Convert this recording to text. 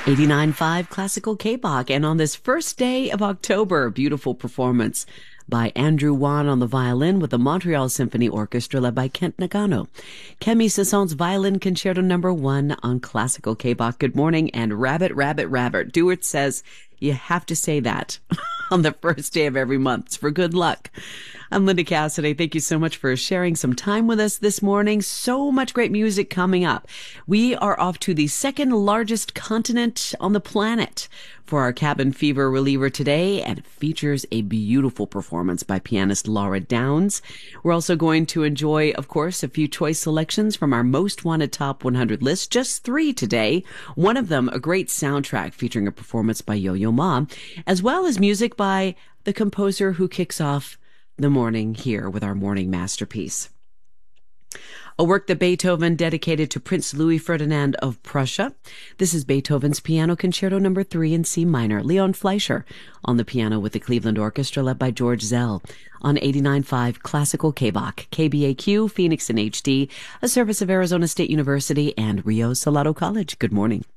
89.5 Classical K-Bach. And on this first day of October, a beautiful performance by Andrew Wan on the violin with the Montreal Symphony Orchestra led by Kent Nagano. Camille Saint-Saëns's Violin Concerto No. 1 on Classical K-Bach. Good morning. And rabbit, rabbit, rabbit. Dewart says you have to say that on the first day of every month. It's for good luck. I'm Linda Cassidy. Thank you so much for sharing some time with us this morning. So much great music coming up. We are off to the second largest continent on the planet for our cabin fever reliever today, and it features a beautiful performance by pianist Laura Downs. We're also going to enjoy, of course, a few choice selections from our most wanted top 100 list. Just 3 today. One of them, a great soundtrack featuring a performance by Yo-Yo Ma, as well as music by the composer who kicks off the morning here with our morning masterpiece. A work that Beethoven dedicated to Prince Louis Ferdinand of Prussia. This is Beethoven's Piano Concerto No. 3 in C minor. Leon Fleischer on the piano with the Cleveland Orchestra led by George Zell on 89.5 Classical K-Bach, KBAQ, Phoenix in HD, a service of Arizona State University and Rio Salado College. Good morning.